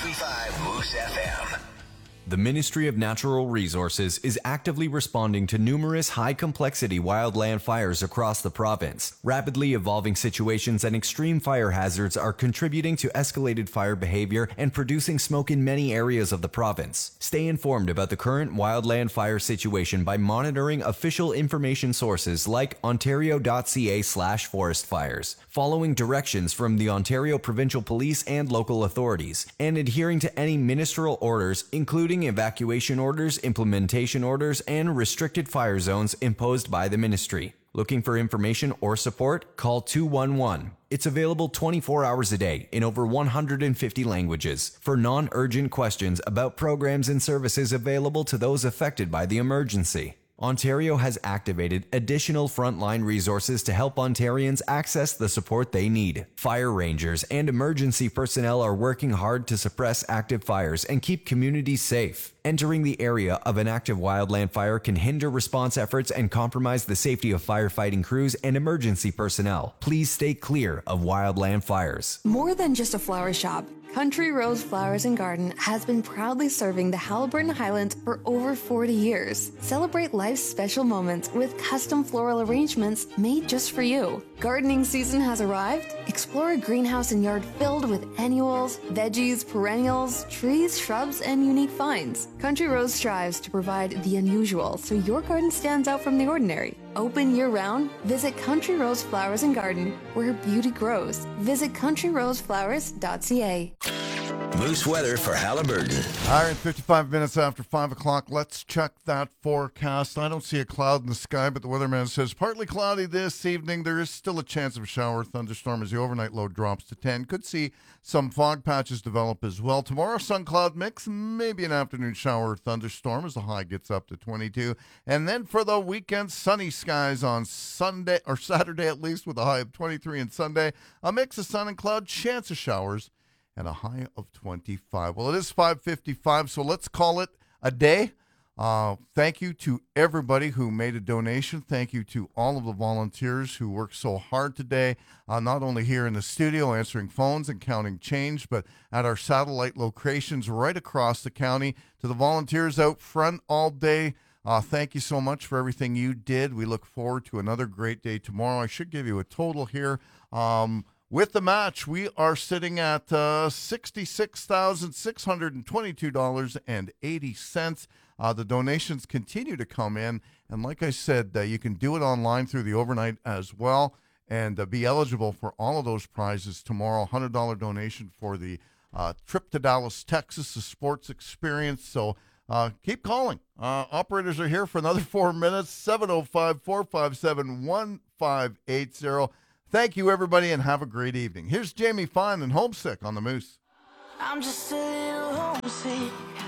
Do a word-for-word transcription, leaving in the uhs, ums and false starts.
five Moose F M. The Ministry of Natural Resources is actively responding to numerous high-complexity wildland fires across the province. Rapidly evolving situations and extreme fire hazards are contributing to escalated fire behavior and producing smoke in many areas of the province. Stay informed about the current wildland fire situation by monitoring official information sources like ontario.ca slash forest fires, following directions from the Ontario Provincial Police and local authorities, and adhering to any ministerial orders, including evacuation orders, implementation orders, and restricted fire zones imposed by the ministry. Looking for information or support? Call two one one. It's available twenty-four hours a day in over one hundred fifty languages for non-urgent questions about programs and services available to those affected by the emergency. Ontario has activated additional frontline resources to help Ontarians access the support they need. Fire rangers and emergency personnel are working hard to suppress active fires and keep communities safe. Entering the area of an active wildland fire can hinder response efforts and compromise the safety of firefighting crews and emergency personnel. Please stay clear of wildland fires. More than just a flower shop, Country Rose Flowers and Garden has been proudly serving the Haliburton Highlands for over forty years. Celebrate life's special moments with custom floral arrangements made just for you. Gardening season has arrived. Explore a greenhouse and yard filled with annuals, veggies, perennials, trees, shrubs, and unique finds. Country Rose strives to provide the unusual so your garden stands out from the ordinary. Open year-round, visit Country Rose Flowers and Garden, where beauty grows. Visit country rose flowers dot c a. Moose weather for Haliburton. All right, fifty-five minutes after five o'clock. Let's check that forecast. I don't see a cloud in the sky, but the weatherman says partly cloudy this evening. There is still a chance of a shower or thunderstorm as the overnight low drops to ten. Could see some fog patches develop as well. Tomorrow, sun cloud mix, maybe an afternoon shower or thunderstorm as the high gets up to twenty-two. And then for the weekend, sunny skies on Sunday, or Saturday at least, with a high of twenty-three, and Sunday, a mix of sun and cloud, chance of showers, and a high of twenty-five. Well, it is five fifty-five, so let's call it a day. Uh, thank you to everybody who made a donation. Thank you to all of the volunteers who worked so hard today, uh, not only here in the studio answering phones and counting change, but at our satellite locations right across the county. To the volunteers out front all day, uh, thank you so much for everything you did. We look forward to another great day tomorrow. I should give you a total here. Um, With the match, we are sitting at uh, sixty-six thousand six hundred twenty-two dollars and eighty cents. Uh, the donations continue to come in. And like I said, uh, you can do it online through the overnight as well and uh, be eligible for all of those prizes tomorrow. one hundred dollars donation for the uh, trip to Dallas, Texas, the sports experience. So uh, keep calling. Uh, operators are here for another four minutes. seven oh five, four five seven, one five eight zero. Thank you, everybody, and have a great evening. Here's Jamie Fine and Homesick on the Moose. I'm just a little homesick.